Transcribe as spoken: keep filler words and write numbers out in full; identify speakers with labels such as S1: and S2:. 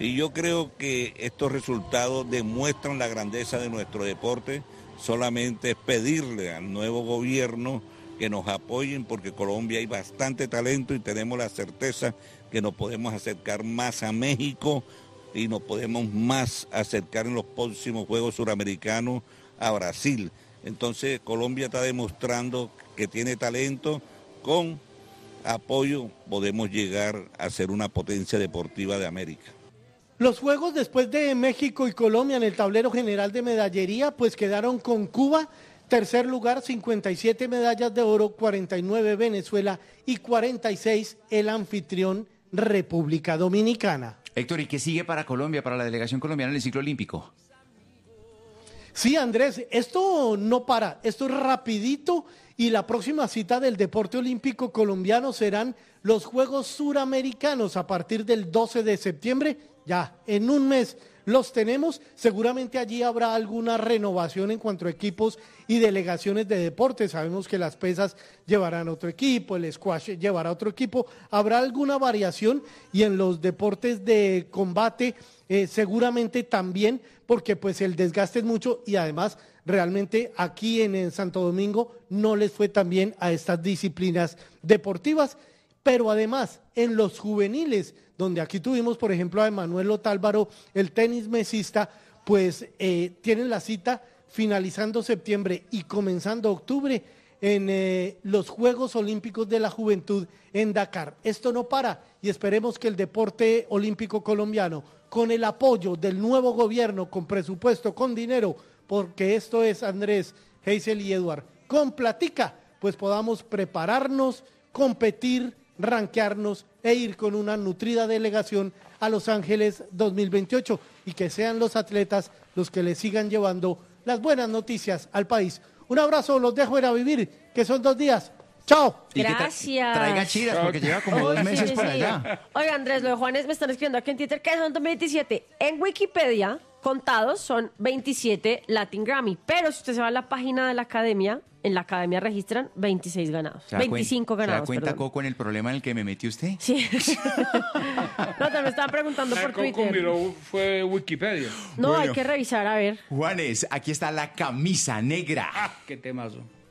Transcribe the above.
S1: Y yo creo que estos resultados demuestran la grandeza de nuestro deporte. Solamente es pedirle al nuevo gobierno que nos apoyen, porque Colombia hay bastante talento y tenemos la certeza que nos podemos acercar más a México y nos podemos más acercar en los próximos Juegos Suramericanos a Brasil. Entonces Colombia está demostrando que tiene talento. Con apoyo podemos llegar a ser una potencia deportiva de América.
S2: Los juegos después de México y Colombia en el tablero general de medallería pues quedaron con Cuba, tercer lugar, cincuenta y siete medallas de oro, cuarenta y nueve Venezuela y cuarenta y seis el anfitrión República Dominicana.
S3: Héctor, ¿y qué sigue para Colombia, para la delegación colombiana en el ciclo olímpico?
S2: Sí, Andrés, esto no para, esto es rapidito y la próxima cita del deporte olímpico colombiano serán los Juegos Suramericanos a partir del doce de septiembre, ya en un mes los tenemos, seguramente allí habrá alguna renovación en cuanto a equipos y delegaciones de deportes, sabemos que las pesas llevarán otro equipo, el squash llevará otro equipo, habrá alguna variación y en los deportes de combate eh, seguramente también, porque pues el desgaste es mucho y además realmente aquí en, en Santo Domingo no les fue tan bien a estas disciplinas deportivas, pero además en los juveniles, donde aquí tuvimos por ejemplo a Emanuel Otálvaro, el tenis mesista, pues eh, tienen la cita finalizando septiembre y comenzando octubre en eh, los Juegos Olímpicos de la Juventud en Dakar. Esto no para y esperemos que el deporte olímpico colombiano, con el apoyo del nuevo gobierno, con presupuesto, con dinero, porque esto es Andrés, Hazel y Eduard, con platica, pues podamos prepararnos, competir, rankearnos e ir con una nutrida delegación a Los Ángeles dos mil veintiocho y que sean los atletas los que le sigan llevando las buenas noticias al país. Un abrazo, los dejo ir a vivir, que son dos días. ¡Chao!
S4: Gracias.
S3: Tra traiga chiras porque lleva como dos
S4: Uy,
S3: meses
S4: sí,
S3: para
S4: sí.
S3: allá.
S4: Oiga, Andrés, lo de Juanes me están escribiendo aquí en Twitter que son dos mil veintisiete. En Wikipedia, contados son veintisiete Latin Grammy, pero si usted se va a la página de la academia, en la academia registran veintiséis ganados, veinticinco ganados.
S3: ¿Se da cuenta,
S4: perdón.
S3: Coco, en el problema en el que me metió usted?
S4: Sí. No, te me estaban preguntando por
S5: Coco
S4: Twitter.
S5: miró, fue Wikipedia.
S4: No,
S3: Bueno.
S4: hay que revisar, a ver.
S3: Juanes, aquí está la camisa negra.
S5: Ah, qué temazo.